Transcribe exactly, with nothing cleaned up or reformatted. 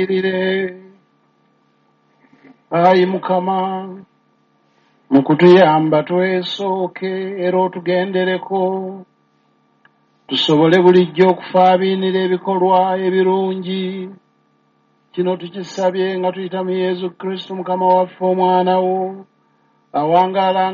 Ayi Mukama mu kutuyamba twesooke era otugendereko tusobole bulijjo okufaabiinira ebikolwa ebirungi. Kino tukisabye nga tuyita mu Yesu Kristo Mukama waffe omwana wo awangaala